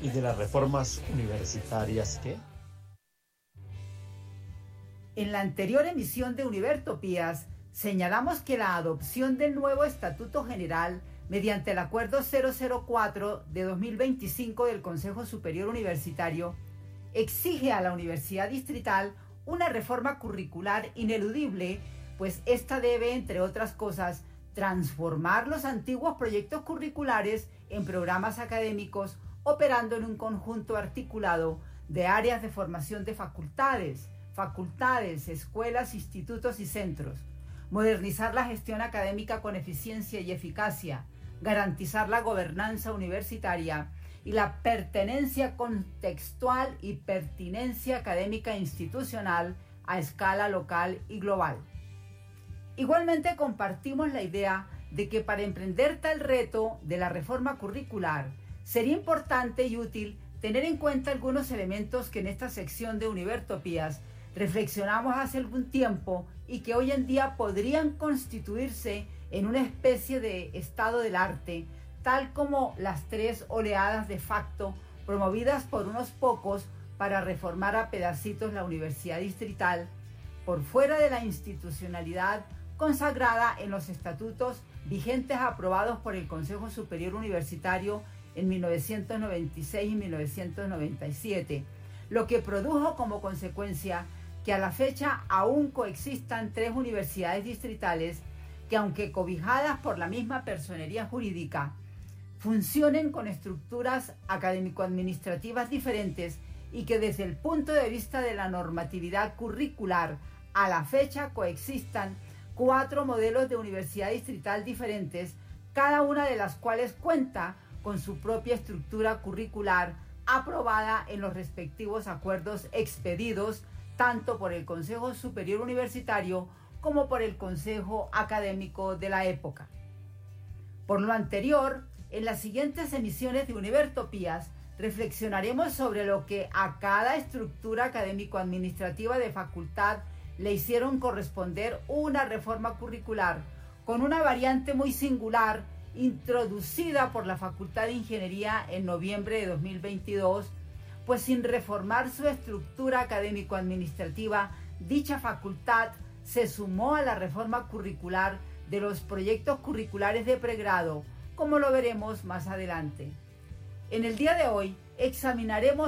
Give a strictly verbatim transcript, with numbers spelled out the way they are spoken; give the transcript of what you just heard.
y de las reformas universitarias que... En la anterior emisión de Univertopías señalamos que la adopción del nuevo Estatuto General mediante el Acuerdo cero cero cuatro de dos mil veinticinco del Consejo Superior Universitario exige a la Universidad Distrital una reforma curricular ineludible, pues esta debe, entre otras cosas, transformar los antiguos proyectos curriculares en programas académicos operando en un conjunto articulado de áreas de formación de facultades, facultades, escuelas, institutos y centros, modernizar la gestión académica con eficiencia y eficacia, garantizar la gobernanza universitaria y la pertenencia contextual y pertinencia académica e institucional a escala local y global. Igualmente compartimos la idea de que para emprender tal reto de la reforma curricular sería importante y útil tener en cuenta algunos elementos que en esta sección de Univertopías reflexionamos hace algún tiempo y que hoy en día podrían constituirse en una especie de estado del arte, tal como las tres oleadas de facto promovidas por unos pocos para reformar a pedacitos la Universidad Distrital, por fuera de la institucionalidad consagrada en los estatutos vigentes aprobados por el Consejo Superior Universitario en mil novecientos noventa y seis y mil novecientos noventa y siete, lo que produjo como consecuencia que a la fecha aún coexistan tres universidades distritales que, aunque cobijadas por la misma personería jurídica, funcionen con estructuras académico-administrativas diferentes y que desde el punto de vista de la normatividad curricular a la fecha coexistan cuatro modelos de universidad distrital diferentes, cada una de las cuales cuenta con su propia estructura curricular aprobada en los respectivos acuerdos expedidos tanto por el Consejo Superior Universitario como por el Consejo Académico de la época. Por lo anterior, en las siguientes emisiones de Univertopías reflexionaremos sobre lo que a cada estructura académico-administrativa de facultad le hicieron corresponder una reforma curricular con una variante muy singular introducida por la Facultad de Ingeniería en noviembre de dos mil veintidós, pues sin reformar su estructura académico-administrativa, dicha facultad se sumó a la reforma curricular de los proyectos curriculares de pregrado, como lo veremos más adelante. En el día de hoy examinaremos